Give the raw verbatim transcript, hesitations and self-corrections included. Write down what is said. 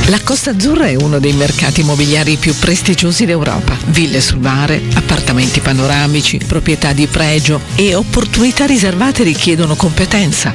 La Costa Azzurra è uno dei mercati immobiliari più prestigiosi d'Europa. Ville sul mare, appartamenti panoramici, proprietà di pregio e opportunità riservate richiedono competenza,